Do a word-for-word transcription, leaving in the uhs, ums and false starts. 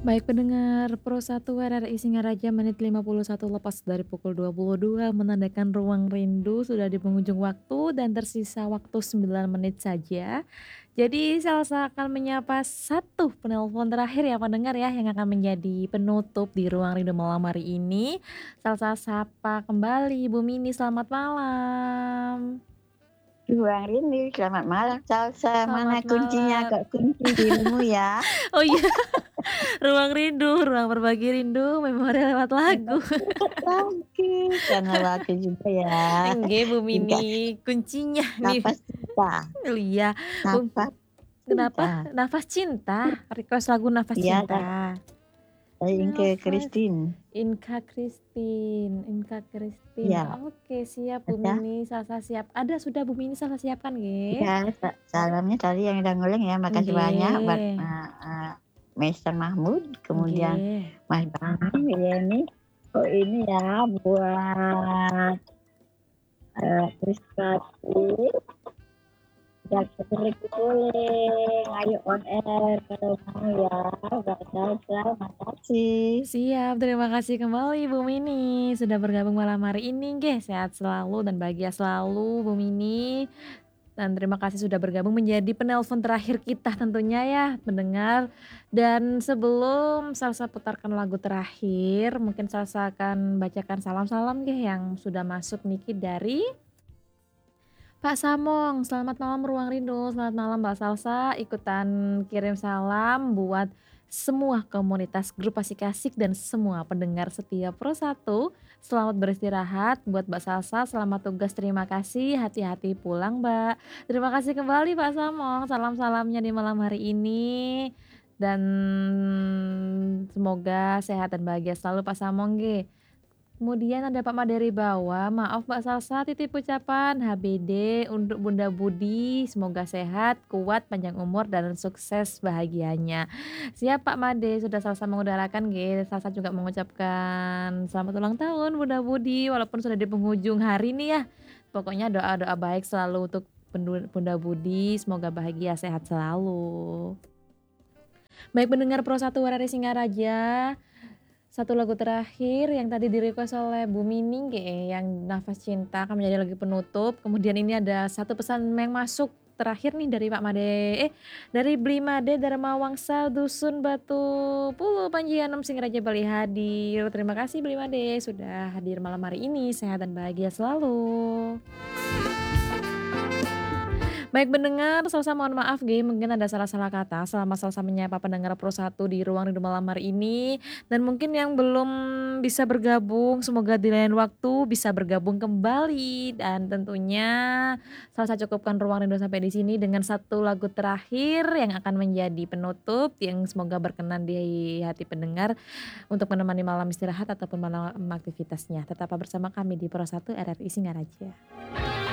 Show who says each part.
Speaker 1: Baik pendengar, Pro satu R R I Singaraja menit lima puluh satu lepas dari pukul dua puluh dua menandakan ruang rindu sudah di penghujung waktu dan tersisa waktu sembilan menit saja. Jadi Salsa akan menyapa satu penelpon terakhir ya pendengar ya yang akan menjadi penutup di ruang rindu malam hari ini. Salsa sapa kembali Bu Mini, selamat malam.
Speaker 2: Ruang rindu, selamat malam Salsa, mana
Speaker 1: Selamat
Speaker 2: kuncinya?
Speaker 1: malam.
Speaker 2: Kok kunci dirimu ya?
Speaker 1: Oh iya, ruang rindu, ruang berbagi rindu, memori lewat lagu.
Speaker 2: Lagi, karena lagi juga ya.
Speaker 1: Enggak Bu
Speaker 2: Singkat
Speaker 1: Mini, kuncinya nih
Speaker 2: Nafas Cinta.
Speaker 1: iya, um,
Speaker 2: Nafas
Speaker 1: kenapa?
Speaker 2: Cinta.
Speaker 1: Nafas Cinta, request lagu Nafas
Speaker 2: Iya
Speaker 1: Cinta.
Speaker 2: dah. Dari Inke
Speaker 1: Nafas
Speaker 2: Christine.
Speaker 1: Inka Christine Inka Christine,
Speaker 2: Iya.
Speaker 1: oke siap Bu
Speaker 2: Ada?
Speaker 1: Mini, Salsa siap. Ada sudah Bu Mini Salsa siapkan nggih.
Speaker 2: Iya, sa salamnya tadi yang udah nguling ya, makasih banyak buat,
Speaker 1: Nggih.
Speaker 2: eee eee, Mister Mahmud, kemudian
Speaker 1: Nggih.
Speaker 2: Mas Bani, Yeni, oh ini ya buat eee, Priscati. Dan ayo on air kalau mau ya, buat Salsa, makasih.
Speaker 1: Siap, terima kasih kembali Bu Mini, sudah bergabung malam hari ini nggih, sehat selalu dan bahagia selalu Bu Mini. Dan terima kasih sudah bergabung menjadi penelpon terakhir kita tentunya ya pendengar. Dan sebelum Salsa putarkan lagu terakhir, mungkin Salsa akan bacakan salam-salam nggih yang sudah masuk niki dari Pak Samong, selamat malam ruang rindu, selamat malam Mbak Salsa, ikutan kirim salam buat semua komunitas grup Asik-Asik dan semua pendengar setia Pro satu. Selamat beristirahat, buat Mbak Salsa selamat tugas, terima kasih, hati-hati pulang Mbak. Terima kasih kembali Pak Samong, salam-salamnya di malam hari ini. Dan semoga sehat dan bahagia selalu Pak Samong nggih. Kemudian ada Pak Maderi bawah, maaf Mbak Salsa titip ucapan H B D untuk Bunda Budi, semoga sehat, kuat, panjang umur dan sukses bahagianya. Siap Pak Made, sudah Salsa mengudarakan nggih, Salsa juga mengucapkan selamat ulang tahun Bunda Budi, walaupun sudah di penghujung hari nih ya. Pokoknya doa-doa baik selalu untuk bendu Bunda Budi, semoga bahagia, sehat selalu. Baik pendengar Pro satu R R I Singaraja, satu lagu terakhir yang tadi di-request oleh Bu Mini nggih, yang Nafas Cinta akan menjadi lagu penutup. Kemudian ini ada satu pesan yang masuk terakhir nih dari Pak Made eh, dari Bli Made Dharma Wangsa Dusun Batu Puluh Panjianem Singaraja Bali hadir. Terima kasih Bli Made sudah hadir malam hari ini, sehat dan bahagia selalu. Baik pendengar, Salsa mohon maaf nggih, mungkin ada salah-salah kata selama Salsa menyapa pendengar Pro satu di ruang rindu malam hari ini. Dan mungkin yang belum bisa bergabung, semoga di lain waktu bisa bergabung kembali. Dan tentunya Salsa cukupkan ruang rindu sampai di sini dengan satu lagu terakhir yang akan menjadi penutup, yang semoga berkenan di hati pendengar untuk menemani malam istirahat ataupun malam aktivitasnya. Tetaplah bersama kami di Pro satu R R I Singaraja.